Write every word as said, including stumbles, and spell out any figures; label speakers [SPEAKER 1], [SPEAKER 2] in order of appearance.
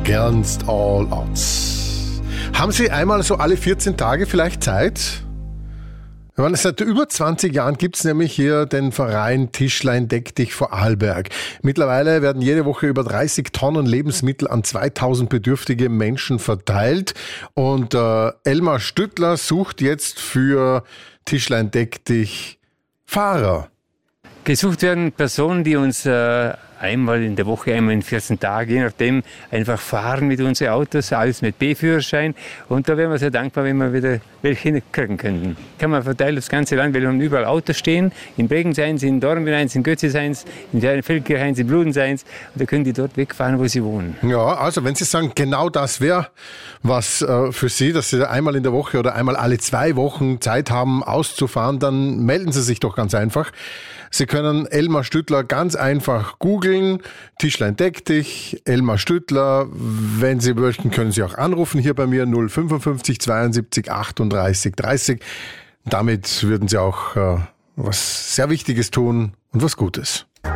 [SPEAKER 1] Against All Odds. Haben Sie einmal so alle vierzehn Tage vielleicht Zeit? Ich meine, seit über zwanzig Jahren gibt es nämlich hier den Verein Tischlein Deck dich Vorarlberg. Mittlerweile werden jede Woche über dreißig Tonnen Lebensmittel an zweitausend bedürftige Menschen verteilt. Und äh, Elmar Stüttler sucht jetzt für Tischlein Deck dich Fahrer.
[SPEAKER 2] Gesucht werden Personen, die uns äh, einmal in der Woche, einmal in vierzehn Tagen, je nachdem, einfach fahren mit unseren Autos, alles mit B-Führerschein. Und da wären wir sehr dankbar, wenn wir wieder welche kriegen könnten. Kann man verteilen das ganze Land, weil wir haben überall Autos stehen. In Bregenz eins, in Dornbirn eins, in Götzis eins, in Feldkirch eins, in Bludenz eins. Und da können die dort wegfahren, wo sie wohnen.
[SPEAKER 1] Ja, also wenn Sie sagen, genau das wäre was äh, für Sie, dass Sie einmal in der Woche oder einmal alle zwei Wochen Zeit haben, auszufahren, dann melden Sie sich doch ganz einfach. Sie können Elmar Stüttler ganz einfach googeln, Tischlein Deck dich, Elmar Stüttler. Wenn Sie möchten, können Sie auch anrufen hier bei mir null fünfundfünfzig zweiundsiebzig achtunddreißig dreißig. Damit würden Sie auch äh, was sehr Wichtiges tun und was Gutes.